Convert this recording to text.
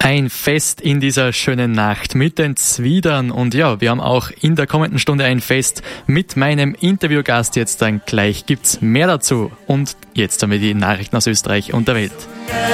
Ein Fest in dieser schönen Nacht mit den Zwiedern. Und ja, wir haben auch in der kommenden Stunde ein Fest mit meinem Interviewgast. Jetzt dann gleich gibt's mehr dazu. Und jetzt haben wir die Nachrichten aus Österreich und der Welt.